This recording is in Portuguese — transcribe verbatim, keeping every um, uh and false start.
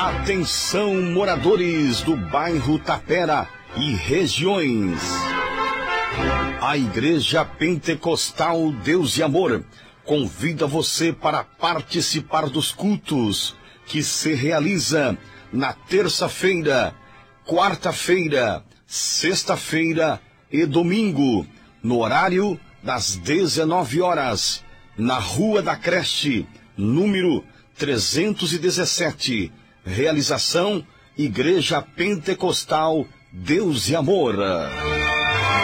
Atenção, moradores do bairro Tapera e regiões. A Igreja Pentecostal Deus e Amor convida você para participar dos cultos que se realiza na terça-feira, quarta-feira, sexta-feira e domingo, no horário das dezenove horas, na Rua da Creche, número trezentos e dezessete. Realização Igreja Pentecostal Deus e Amor.